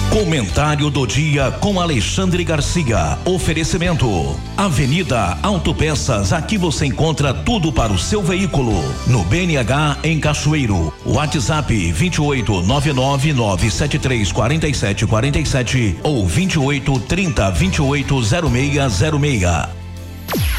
Comentário do dia com Alexandre Garcia. Oferecimento: Avenida Autopeças. Aqui você encontra tudo para o seu veículo. No BNH em Cachoeiro. WhatsApp 28999734747 ou 2830280606.